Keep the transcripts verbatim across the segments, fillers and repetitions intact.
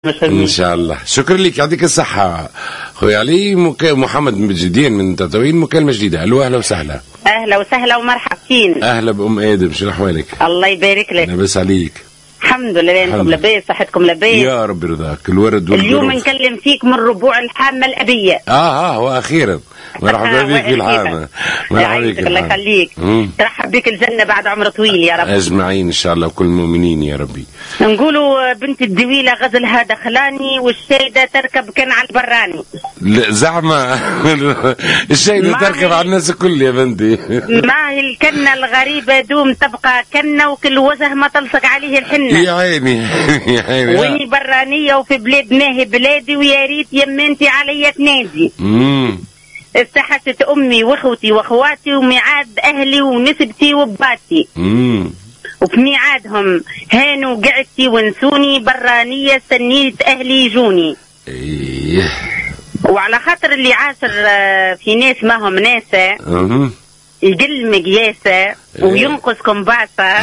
ان شاء الله. شكرا لك، يعطيك الصحه خويا علي. مك... محمد مجدين من تطاوين، مكالمه جديده. الو اهلا وسهلا. اهلا وسهلا ومرحبتين. اهلا بام ادم، شنو احوالك؟ الله يبارك لك. لاباس عليك؟ الحمد لله. انتم لاباس؟ صحتكم لاباس؟ يا رب يرضاك. الورد والظروف. اليوم نكلم فيك من ربوع الحامه الابيه. اه اه واخيرا مرحبا بك في الحامه. مرحبا بك. الله يخليك. ترحب بك الجنه بعد عمر طويل يا رب. اجمعين ان شاء الله وكل المؤمنين يا ربي. نقولوا بنت الدويله غزلها دخلاني والشايده تركب كان على البراني. لا زعما الشايده تركب على الناس الكل يا بنتي. ما هي الكنه الغريبه دوم تبقى كنه وكل وجه ما تلصق عليه الحنه. يا عيني يا عيني. واني برانيه وفي بلاد ماهي بلادي ويا ريت يمنتي عليا تنادي. امم استحست امي واخوتي واخواتي وميعاد اهلي ونسبتي وباتي. امم وفي ميعادهم هانوا قعدتي ونسوني برانيه سنيت اهلي يجوني. ايه. وعلى خاطر اللي عاشر في ناس ما هم ناسه يقل مقياسه وينقص كمباسه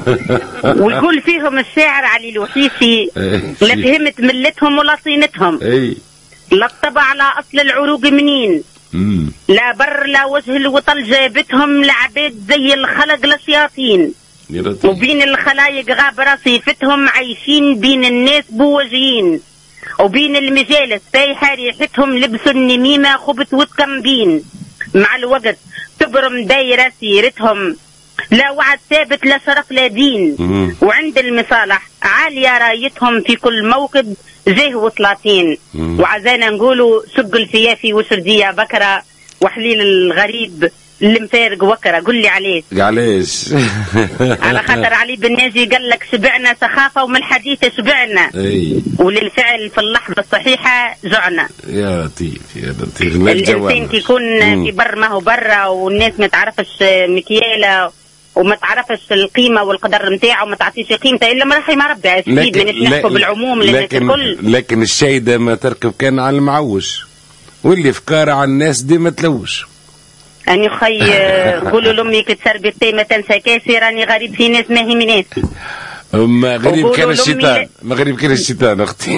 ويقول فيهم الشاعر علي الوحيسي لا فهمت ملتهم ولا صينتهم. لا الطبع على اصل العروق منين، لا بر لا وجه الوطن جابتهم لعبيد زي الخلق لشياطين. وبين الخلايق غابره صيفتهم عايشين بين الناس بوجهين. وبين المجالس فايحه ريحتهم لبسوا النميمه خبث وتكمبين. مع الوقت تبرم دايره سيرتهم لا وعد ثابت لا شرف لا دين. وعند المصالح عاليه رايتهم في كل موكب جه وثلاثين. وعزانا نقولوا شق الفيافي وشرديه بكره وحليل الغريب اللي مفارق وكره. قل لي عليه. علاش؟ على خاطر علي بن ناجي قال لك شبعنا سخافه ومن الحديث شبعنا. اي. وللفعل في اللحظه الصحيحه جعنا. يا لطيف يا لطيف. الانسان كيكون في بر ما هو برا والناس ما تعرفش مكياله وما تعرفش القيمه والقدر نتاعه وما تعطيش قيمته الا ما راح ما ربي يستفيد من نحكوا بالعموم للناس الكل. لكن الشايده ما تركب كان على المعوش واللي فكاره على الناس دي ما تلوش. أني خي قولوا لأمي كتسربي التيمة تنسى كاسي راني غريب في ناس ما هي مناسي. ما غريب كان الشيطان، ما غريب كان الشيطان أختي.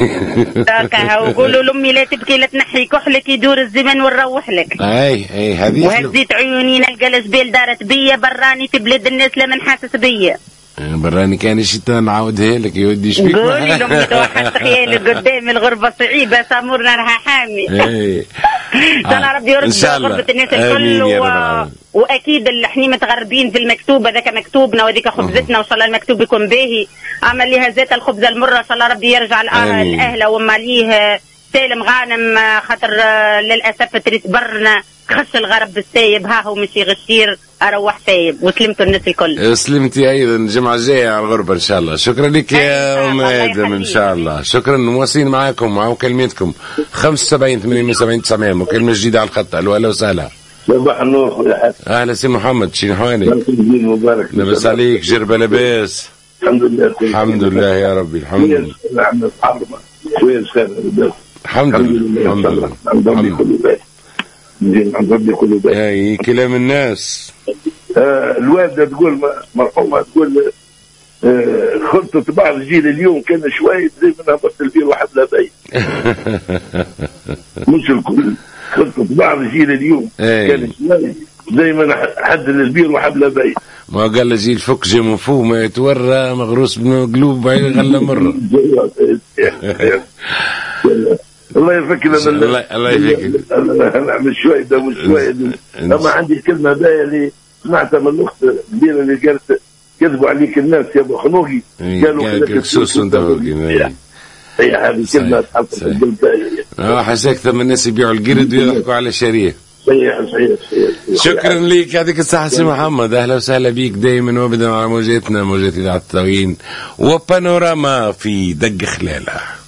هكا وقولوا لأمي لا تبكي لا تنحي كحلك يدور الزمن ونروح لك. أي أي هذه. وهزيت عيوني نلقى الجبال دارت بيا براني في بلاد الناس لا من حاسس بيا. براني كان الشيطان عاودها لك يودي شبيك. قولي لأمي توحدت خيالك قدام الغربة صعيبة سامورنا لها حامي. اي. الله ربي يرد غربة الناس الكل و... واكيد احنا متغربين في المكتوب هذاك مكتوبنا وهذيك خبزتنا وان شاء الله المكتوب يكون باهي. اما اللي هزات الخبزة المرة ان شاء الله ربي يرجع الاهل وما ليه سالم غانم خاطر للاسف تريد برنا خش الغرب بالسايب ها هو مشي غشير اروح سايب. وسلمتوا الناس الكل. سلمتي ايضا الجمعه الجايه على الغربه ان شاء الله. شكرا لك يا ام ادم ان شاء الله. شكرا. مواصلين معاكم مع مكالمتكم خمسة وسبعين ثمانية وسبعين تسعمائة. مكالمه جديده على الخط. الو اهلا وسهلا. صباح النور خويا حسن. اهلا سي محمد، شنو حوالك؟ مبارك. لاباس عليك؟ جربه لاباس؟ الحمد لله. الحمد لله يا ربي. الحمد لله. الحمد لله. الحمد لله. الحمد لله. عند ربي كله باهي. اي كلام الناس. آه الوالده تقول مرحومه تقول آه خلطه بعض الجيل اليوم كان شويه زي ما هبط البير واحد لا باين. مش الكل. خلطه بعض الجيل اليوم كان شويه زي ما حد البير واحد لا باين. ما قال جيل فك جي مفهوم ما يتورى مغروس بقلوب غلا مره. الله يفكر. الله الله يفكر. انا مش شويه ده مش شويه. اما عندي كلمه باهيه اللي سمعتها من الاخت الكبيره اللي قالت كذبوا عليك الناس يا ابو خنوقي. قالوا كذا سوس وندوقي. هي هذه كلمه تحط في القلب. اه حسيت ثم الناس يبيعوا القرد ويضحكوا على شريه. صحيح صحيح صحيح. شكرا لك، يعطيك الصحة سي محمد. اهلا وسهلا بيك دائما وابدا على موجتنا موجة اذاعة التطاوين وبانوراما في دق خلاله.